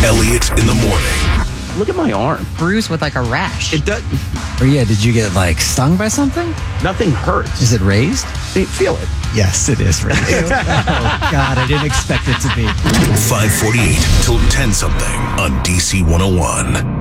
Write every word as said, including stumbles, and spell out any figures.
Elliot in the morning. Look at my arm. Bruised with like a rash. It does. Or yeah, did you get like stung by something? Nothing hurts. Is it raised? They feel it. Yes, it is raised. Oh, God, I didn't expect it to be. five forty-eight till ten something on D C one oh one.